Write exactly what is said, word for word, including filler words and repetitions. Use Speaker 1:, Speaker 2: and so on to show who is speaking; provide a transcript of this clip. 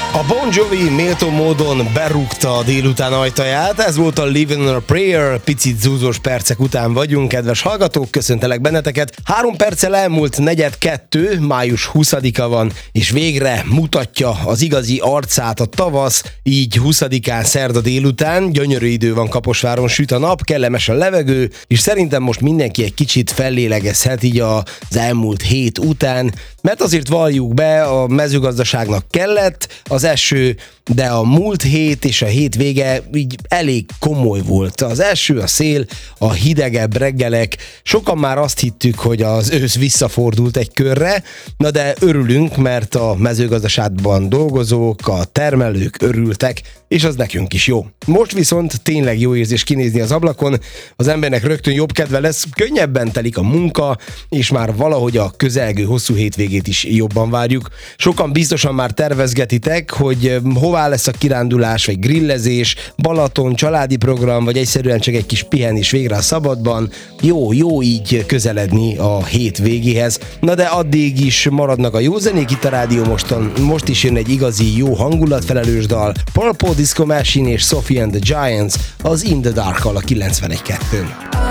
Speaker 1: A Bon Jovi méltó módon berúgta a délután ajtaját, ez volt a Living on a Prayer, picit zúzós percek után vagyunk, kedves hallgatók, köszöntelek benneteket. Három perccel elmúlt negyed kettő, május huszadika van, és végre mutatja az igazi arcát a tavasz, így huszadikán szerda délután, gyönyörű idő van Kaposváron, süt a nap, kellemes a levegő, és szerintem most mindenki egy kicsit fellélegezhet így az elmúlt hét után, mert azért valljuk be, a mezőgazdaságnak kellett az eső, de a múlt hét és a hét vége így elég komoly volt. Az eső, a szél, a hidegebb reggelek, sokan már azt hittük, hogy az ősz visszafordult egy körre, na de örülünk, mert a mezőgazdaságban dolgozók, a termelők örültek, és az nekünk is jó. Most viszont tényleg jó érzés kinézni az ablakon, az embernek rögtön jobb kedve lesz, könnyebben telik a munka, és már valahogy a közelgő hosszú hétvégét is jobban várjuk. Sokan biztosan már tervezgetitek, hogy hová lesz a kirándulás, vagy grillezés, Balaton, családi program, vagy egyszerűen csak egy kis pihenés végre a szabadban. Jó, jó így közeledni a hét végéhez. Na de addig is maradnak a jó zenék itt a Rádió Moston. Most is jön egy igazi jó hangulatfelelős dal. Purple Disco Machine és Sophie and the Giants az In the Dark-kal a kilencvenegy kettőn.